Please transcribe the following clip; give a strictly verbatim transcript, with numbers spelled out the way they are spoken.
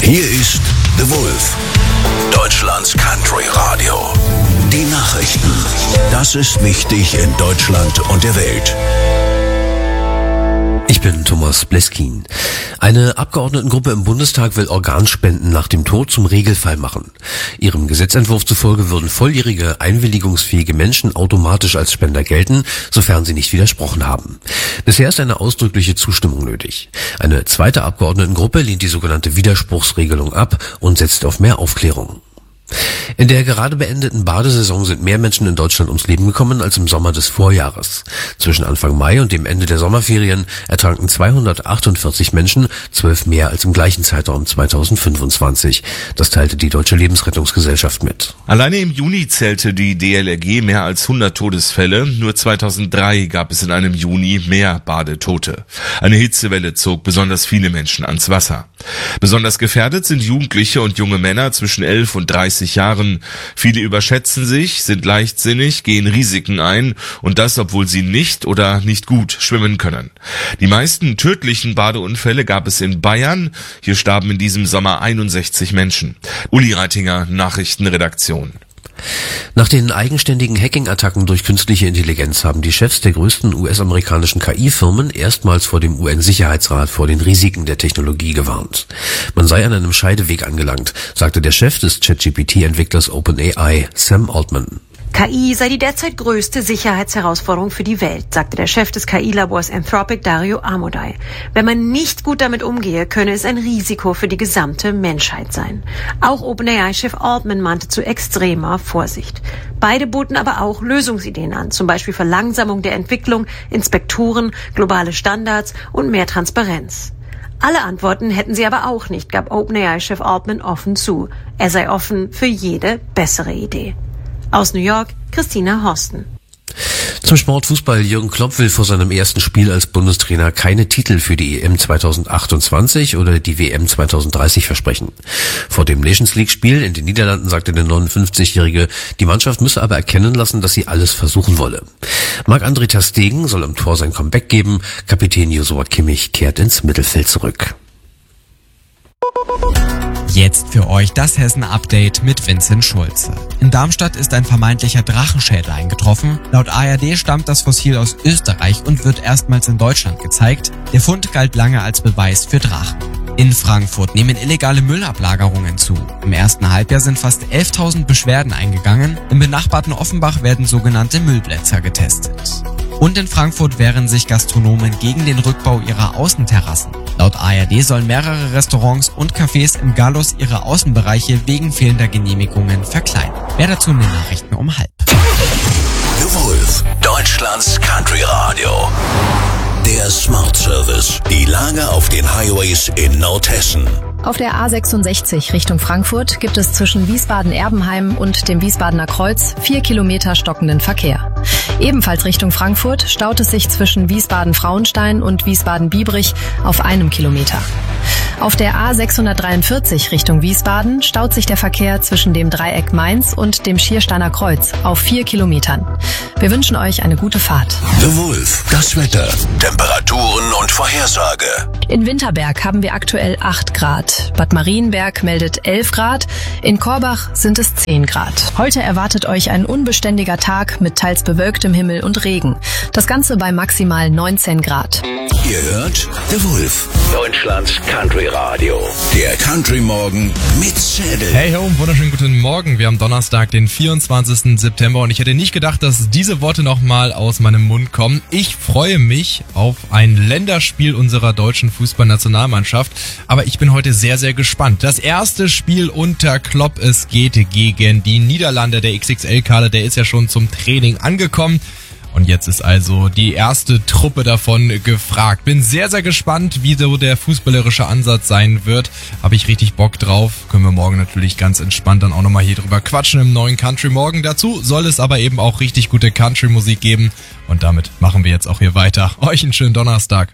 Hier ist The Wolf, Deutschlands Country Radio. Die Nachrichten. Das ist wichtig in Deutschland und der Welt. Ich bin Thomas Bleskin. Eine Abgeordnetengruppe im Bundestag will Organspenden nach dem Tod zum Regelfall machen. Ihrem Gesetzentwurf zufolge würden volljährige, einwilligungsfähige Menschen automatisch als Spender gelten, sofern sie nicht widersprochen haben. Bisher ist eine ausdrückliche Zustimmung nötig. Eine zweite Abgeordnetengruppe lehnt die sogenannte Widerspruchsregelung ab und setzt auf mehr Aufklärung. In der gerade beendeten Badesaison sind mehr Menschen in Deutschland ums Leben gekommen als im Sommer des Vorjahres. Zwischen Anfang Mai und dem Ende der Sommerferien ertranken zweihundertachtundvierzig Menschen, zwölf mehr als im gleichen Zeitraum zweitausendfünfundzwanzig. Das teilte die Deutsche Lebensrettungsgesellschaft mit. Alleine im Juni zählte die D L R G mehr als hundert Todesfälle. Nur zweitausenddrei gab es in einem Juni mehr Badetote. Eine Hitzewelle zog besonders viele Menschen ans Wasser. Besonders gefährdet sind Jugendliche und junge Männer zwischen elf und dreißig Jahren. Viele überschätzen sich, sind leichtsinnig, gehen Risiken ein und das, obwohl sie nicht oder nicht gut schwimmen können. Die meisten tödlichen Badeunfälle gab es in Bayern. Hier starben in diesem Sommer einundsechzig Menschen. Uli Reitinger, Nachrichtenredaktion. Nach den eigenständigen Hacking-Attacken durch künstliche Intelligenz haben die Chefs der größten U S-amerikanischen K I-Firmen erstmals vor dem U N-Sicherheitsrat vor den Risiken der Technologie gewarnt. Man sei an einem Scheideweg angelangt, sagte der Chef des ChatGPT-Entwicklers OpenAI, Sam Altman. K I sei die derzeit größte Sicherheitsherausforderung für die Welt, sagte der Chef des K I-Labors Anthropic, Dario Amodei. Wenn man nicht gut damit umgehe, könne es ein Risiko für die gesamte Menschheit sein. Auch OpenAI-Chef Altman mahnte zu extremer Vorsicht. Beide boten aber auch Lösungsideen an, zum Beispiel Verlangsamung der Entwicklung, Inspektoren, globale Standards und mehr Transparenz. Alle Antworten hätten sie aber auch nicht, gab OpenAI-Chef Altman offen zu. Er sei offen für jede bessere Idee. Aus New York, Christina Horsten. Zum Sportfußball. Jürgen Klopp will vor seinem ersten Spiel als Bundestrainer keine Titel für die E M zweitausendachtundzwanzig oder die W M zweitausenddreißig versprechen. Vor dem Nations League-Spiel in den Niederlanden sagte der neunundfünfzigjährige, die Mannschaft müsse aber erkennen lassen, dass sie alles versuchen wolle. Marc-André ter Stegen soll im Tor sein Comeback geben. Kapitän Joshua Kimmich kehrt ins Mittelfeld zurück. Jetzt für euch das Hessen-Update mit Vincent Schulze. In Darmstadt ist ein vermeintlicher Drachenschädel eingetroffen. Laut A R D stammt das Fossil aus Österreich und wird erstmals in Deutschland gezeigt. Der Fund galt lange als Beweis für Drachen. In Frankfurt nehmen illegale Müllablagerungen zu. Im ersten Halbjahr sind fast elftausend Beschwerden eingegangen. Im benachbarten Offenbach werden sogenannte Müllblätzer getestet. Und in Frankfurt wehren sich Gastronomen gegen den Rückbau ihrer Außenterrassen. Laut A R D sollen mehrere Restaurants und Cafés im Gallus ihre Außenbereiche wegen fehlender Genehmigungen verkleinern. Mehr dazu in den Nachrichten um halb. The Wolf, Deutschlands Country Radio. Der Smart Service. Die Lage auf den Highways in Nordhessen. Auf der A sechsundsechzig Richtung Frankfurt gibt es zwischen Wiesbaden-Erbenheim und dem Wiesbadener Kreuz vier Kilometer stockenden Verkehr. Ebenfalls Richtung Frankfurt staut es sich zwischen Wiesbaden-Frauenstein und Wiesbaden-Biebrich auf einem Kilometer. Auf der A sechshundertdreiundvierzig Richtung Wiesbaden staut sich der Verkehr zwischen dem Dreieck Mainz und dem Schiersteiner Kreuz auf vier Kilometern. Wir wünschen euch eine gute Fahrt. The Wolf, das Wetter, Temperaturen und Vorhersage. In Winterberg haben wir aktuell acht Grad. Bad Marienberg meldet elf Grad. In Korbach sind es zehn Grad. Heute erwartet euch ein unbeständiger Tag mit teils bewölktem Himmel und Regen. Das Ganze bei maximal neunzehn Grad. Ihr hört The Wolf, Deutschlands Country Radio. Der Country Morgen mit Zedel. Hey ho, wunderschönen guten Morgen. Wir haben Donnerstag, den vierundzwanzigsten September und ich hätte nicht gedacht, dass diese Worte nochmal aus meinem Mund kommen. Ich freue mich auf ein Länderspiel unserer deutschen Fußballnationalmannschaft, aber ich bin heute sehr, sehr gespannt. Das erste Spiel unter Klopp, es geht gegen die Niederlande. Der X X L-Kader, der ist ja schon zum Training angekommen. Und jetzt ist also die erste Truppe davon gefragt. Bin sehr, sehr gespannt, wie so der fußballerische Ansatz sein wird. Habe ich richtig Bock drauf. Können wir morgen natürlich ganz entspannt dann auch nochmal hier drüber quatschen im neuen Country Morgen. Dazu soll es aber eben auch richtig gute Country-Musik geben. Und damit machen wir jetzt auch hier weiter. Euch einen schönen Donnerstag.